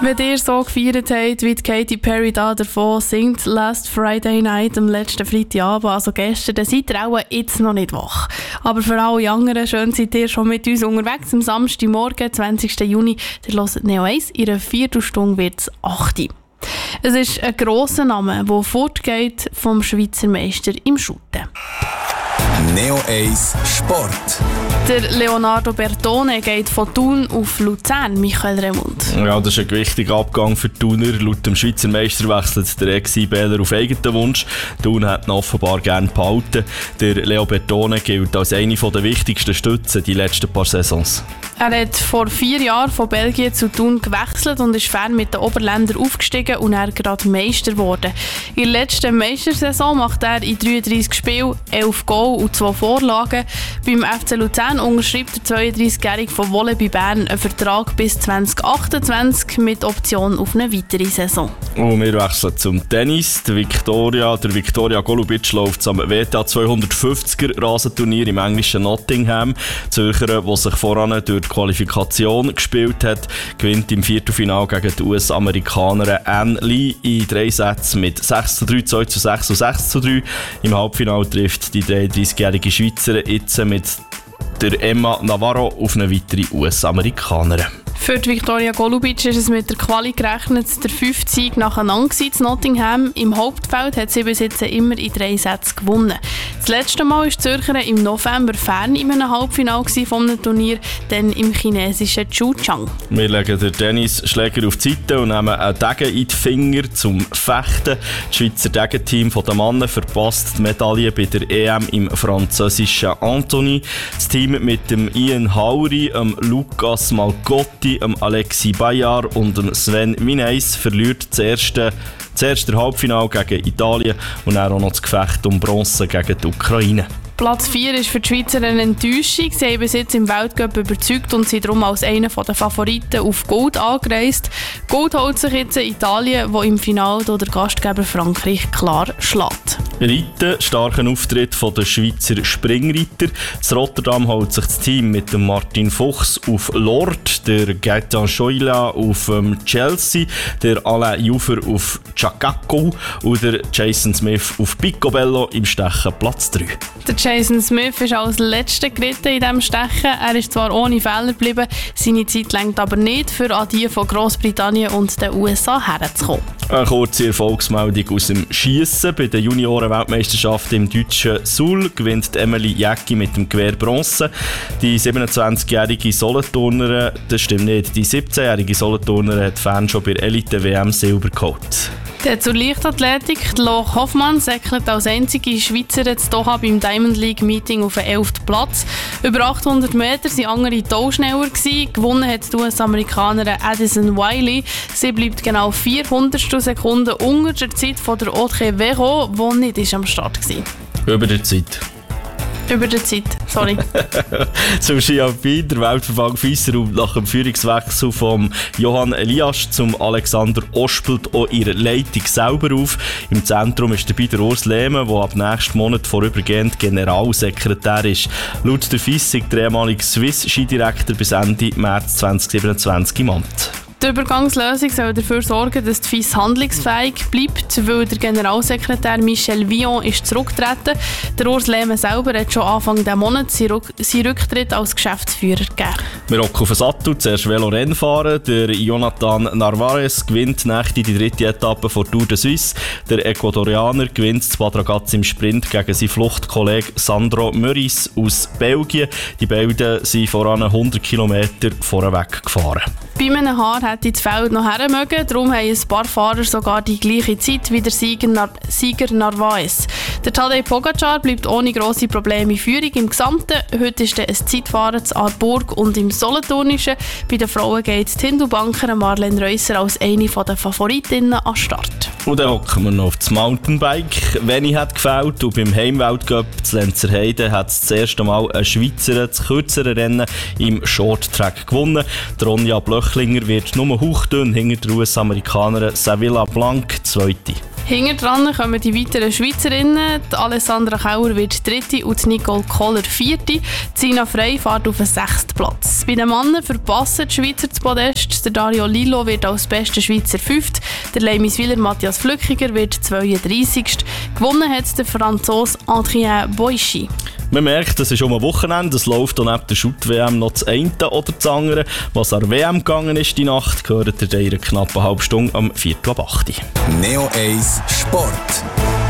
Wenn ihr so gefeiert habt, wie Katy Perry da davon singt, Last Friday Night, am letzten Freitagabend, also gestern, dann seid ihr auch jetzt noch nicht wach. Aber für alle anderen, schön seid ihr schon mit uns unterwegs am Samstagmorgen, 20. Juni. Ihr hört Neo 1, in einer Viertelstunde wird es 8 Uhr. Es ist ein grosser Name, der fortgeht vom Schweizer Meister im Shooten. Neo 1 Sport. Der Leonardo Bertone geht von Thun auf Luzern, Michael Remund. Ja, das ist ein gewichtiger Abgang für die Thuner. Laut dem Schweizer Meister wechselt der Ex-IBler auf eigenen Wunsch. Thun hat ihn offenbar gerne behalten. Der Leo Bertone gilt als eine der wichtigsten Stützen die letzten paar Saisons. Er hat vor 4 Jahren von Belgien zu Thun gewechselt und ist fern mit den Oberländern aufgestiegen und er gerade Meister geworden. In der letzten Meistersaison macht er in 33 Spielen 11 Goal und 2 Vorlagen. Beim FC Luzern unterschreibt der 32-Jährige von Wolle bei Bern einen Vertrag bis 2028 mit Option auf eine weitere Saison. Und wir wechseln zum Tennis. Der Viktoria Golubic läuft am WTA 250er Rasenturnier im englischen Nottingham. Die Zürcherin, die sich voran durch die Qualifikation gespielt hat, gewinnt im Viertelfinale gegen die US-Amerikanerin Ann Lee in 3 Sätzen mit 6:3, 2:6 und 6:3. Im Halbfinale trifft die 33-jährige Schweizerin jetzt mit der Emma Navarro auf eine weitere US-Amerikanerin. Für die Viktoria Golubic ist es mit der Quali gerechnet der 5. Sieg nacheinander in Nottingham. Im Hauptfeld hat sie bis jetzt immer in 3 Sätzen gewonnen. Das letzte Mal war die Zürcherin im November fern in einem Halbfinale von einem Turnier, dann im chinesischen Zhuchang. Wir legen den Tennisschläger auf die Seite und nehmen einen Degen in die Finger zum Fechten. Das Schweizer Degenteam der Männer verpasst die Medaille bei der EM im französischen Antony. Das Team mit dem Ian Haury, Lukas Malgotti, Alexis Bayard und Sven Mineis verliert zuerst der Halbfinale gegen Italien und dann auch noch das Gefecht um Bronze gegen die Ukraine. Platz 4 ist für die Schweizer eine Enttäuschung. Sie haben bis jetzt im Weltcup überzeugt und sind darum als einer der Favoriten auf Gold angereist. Gold holt sich jetzt Italien, wo im Finale der Gastgeber Frankreich klar schlägt. Reiten, starken Auftritt der Schweizer Springreiter. In Rotterdam holt sich das Team mit dem Martin Fuchs auf Lord, der Gaetan Schoila auf Chelsea, der Alain Jufer auf Chacacou und der Jason Smith auf Picobello im Stechen Platz 3. Der Jason Smith ist als letzter geritten in diesem Stechen. Er ist zwar ohne Fehler geblieben, seine Zeit reicht aber nicht, für an die von Grossbritannien und den USA herzukommen. Eine kurze Erfolgsmeldung aus dem Schiessen. Bei der Junioren-Weltmeisterschaft im deutschen Suhl gewinnt Emily Jäcki mit dem Gewehr Bronze. Die 27-jährige Solothurnerin, das stimmt nicht, die 17-jährige Solothurnerin hat Fan schon bei Elite-WM Silber geholt. Zur Leichtathletik, Loch Hoffmann säckelt als einzige Schweizerin zu Doha beim Diamond League Meeting auf den 11. Platz. Über 800 Meter waren andere Tau schneller gewesen. Gewonnen hat die US-Amerikanerin Addison Wiley. Sie bleibt genau 400 Sekunden unter der Zeit von der Audrey Vero, die nicht am Start war. Über der Zeit. Über die Zeit, sorry. Zum Ski Alpin, der Weltverband FIS räumt nach dem Führungswechsel von Johann Elias zum Alexander Ospelt auch ihre Leitung selber auf. Im Zentrum ist dabei der Urs Lehmann, der ab nächsten Monat vorübergehend Generalsekretär ist. Laut der FIS ist der ehemalige Swiss-Skidirektor bis Ende März 2027 im Amt. Die Übergangslösung soll dafür sorgen, dass die FIS handlungsfähig bleibt, weil der Generalsekretär Michel Villon ist zurückgetreten. Der Urs Lehmann selber hat schon Anfang dieses Monats seinen Rücktritt als Geschäftsführer gegeben. Wir rocken auf den Sattel, zuerst Velo-Rennen fahren. Der Jonathan Narvaez gewinnt nächste die 3. Etappe von Tour de Suisse. Der Ecuadorianer gewinnt das Bad Ragaz im Sprint gegen seinen Fluchtkollegen Sandro Meurice aus Belgien. Die beiden sind voran 100 Kilometer vorweg gefahren. Bei einem Haar hätte das Feld noch her mögen, darum haben ein paar Fahrer sogar die gleiche Zeit wie der Sieger Narvaez. Der Tadej Pogacar bleibt ohne grosse Probleme in Führung im Gesamten. Heute ist ein Zeitfahren zu Aarburg und im Solothurnischen. Bei den Frauen geht die Hindu-Bankerin Marlene Reusser als eine der Favoritinnen an den Start. Und dann hocken wir noch auf das Mountainbike. Wenig hat gefällt und beim Heimweltcup zu Lenzerheide hat es das erste Mal ein Schweizer das kürzere Rennen im Shorttrack gewonnen. Ronja Blöcher Böchlinger wird nur hauchdünn hinter der US-Amerikanerin Sevilla Blanc Zweite. Hinter dran kommen die weiteren Schweizerinnen. Die Alessandra Kauer wird Dritte und Nicole Kohler Vierte. Zina Frey fährt auf den 6. Platz. Bei den Männern verpassen die Schweizer das Podest. Der Dario Lillo wird als bester Schweizer 5. Der Leimiswiller Matthias Flückiger wird 32. Gewonnen hat der Franzose Adrien Boischi. Man merkt, es ist um ein Wochenende, es läuft auch neben der Shoot-WM noch das eine oder das andere. Was an der WM gegangen ist die Nacht, gehört ihr in einer knappen halben Stunde am 7:08. Neo 1 Sport.